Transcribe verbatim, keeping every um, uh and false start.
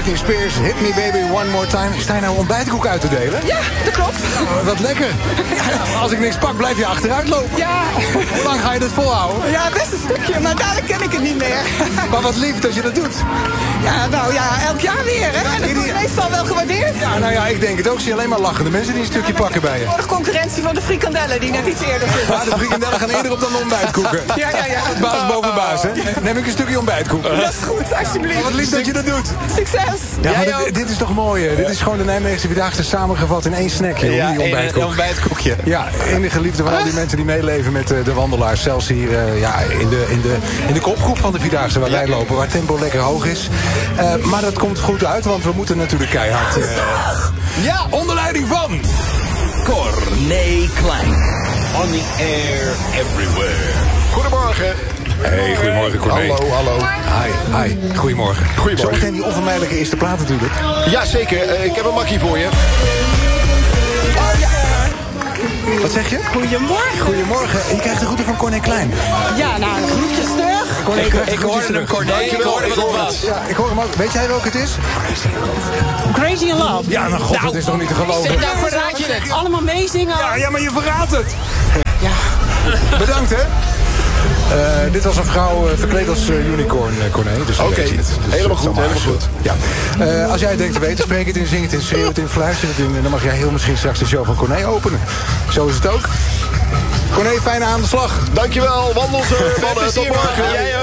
Britney Spears, Hit Me Baby One More Time. Sta je nou ontbijtkoek uit te delen? Ja, dat klopt. Oh, wat lekker. Als ik niks pak, blijf je achteruit lopen. Ja. Hoe lang ga je dit volhouden? Ja, best een stukje, maar dadelijk ken ik het niet meer. Maar wat lief dat je dat doet. Ja, nou ja, elk jaar weer, hè. En dat wordt meestal wel gewaardeerd. Ja, nou ja, ik denk het ook. Zie je alleen maar lachende mensen die een stukje pakken bij je. Voor de concurrentie van de frikandellen die net iets eerder zitten. Ja, de frikandellen gaan eerder op dan de ontbijtkoeken. Ja, ja, ja. Baas boven baas, hè. Neem ik een stukje ontbijtkoek. Dat is goed, alsjeblieft. Maar wat lief dat je dat doet. Succes. Ja, maar dit, dit is toch mooi, hè? Dit is gewoon de Nijmeegse Vierdaagse samengevat in één snackje. Ja, die ontbijtkoek. een ontbijtkoekje. Ja, enige liefde van al die mensen die meeleven met uh, de wandelaars. Zelfs hier uh, ja, in, de, in, de, in de kopgroep van de Vierdaagse waar wij lopen. Waar tempo lekker hoog is. Uh, maar dat komt goed uit, want we moeten natuurlijk keihard... Uh, ja, onder leiding van... Corné Klein. On the air everywhere. Goedemorgen. Hey, goedemorgen Corné. Hallo, hallo. Hi, hi. Goedemorgen. Goedemorgen. Zometeen die onvermijdelijke eerste plaat natuurlijk. Jazeker, uh, ik heb een makkie voor je. Wat zeg je? Goedemorgen. Goedemorgen. Je krijgt de groeten van Corné Klein. Ja, nou, groetjes terug. Corné, Ik- krijgt de ik groetjes hoorde hem, terug. Corné. Ik hoorde wat het was. Ja, ik hoor hem ook. Weet jij welke het is? Crazy in Love. Ja, nou god, dat is toch niet te geloven. Zeg, nou verraad je het. Allemaal meezingen. Ja, ja, maar je verraadt het. Ja. Bedankt, hè. Uh, dit was een vrouw uh, verkleed als uh, unicorn, uh, Corné. Dus Oké, weet je het. Dus helemaal het is goed, allemaal helemaal haar schuld. Ja. Uh, als jij het denkt te weten, spreek het in, zing het in, schreeuw het in, fluister het in. En dan mag jij heel misschien straks de show van Corné openen. Zo is het ook. Corné, fijne aan de slag. Dankjewel, wandel ze. Tot morgen.